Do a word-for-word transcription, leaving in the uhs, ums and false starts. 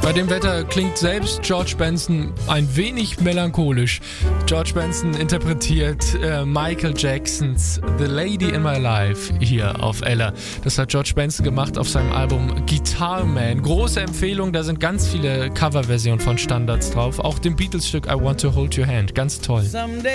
Bei dem Wetter klingt selbst George Benson ein wenig melancholisch. George Benson interpretiert äh, Michael Jacksons The Lady in My Life hier auf Ella. Das hat George Benson gemacht auf seinem Album Guitar Man. Große Empfehlung, da sind ganz viele Coverversionen von Standards drauf. Auch dem Beatles-Stück I Want to Hold Your Hand. Ganz toll. Someday